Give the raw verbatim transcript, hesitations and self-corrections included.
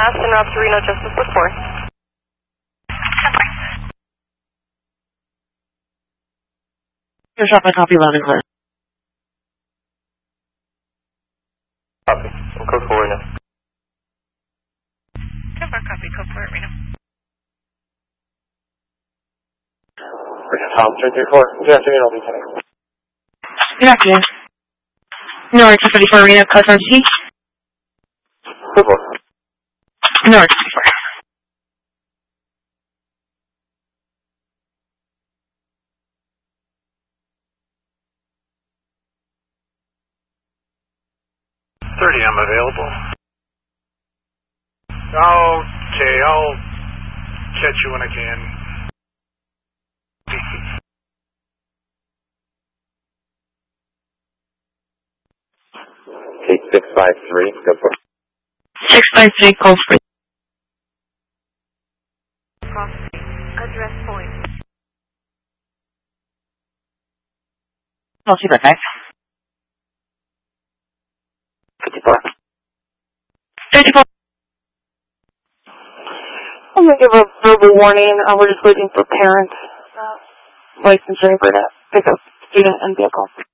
last en route to Reno, Justice with four. Here's shot by copy, loud and clear. Copy. We'll code for Reno. ten four, copy, code for Reno. Reno, Tom, three three four. Good afternoon, I'll be tonight. Good afternoon. Newark two fifty-four, Reno, class on C. Code four. Newark two fifty-four. thirty, I'm available. Okay, I'll catch you when I can. Take six five three, go for it. six five three, call free. Address point. I'll see that back. fifty-four. fifty-four. I'm going to give a verbal warning. Uh, we're just waiting for parents' uh, licensure for that pick up student and vehicle.